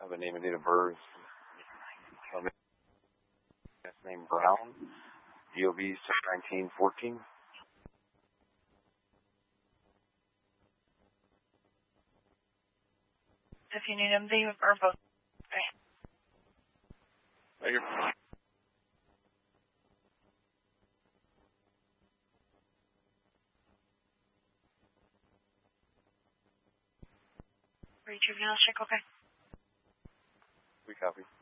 have a name and date of birth. Last name Brown. DOB 1914. If you need them, they are both. Okay. Thank you. For your juvenile check, okay. We copy.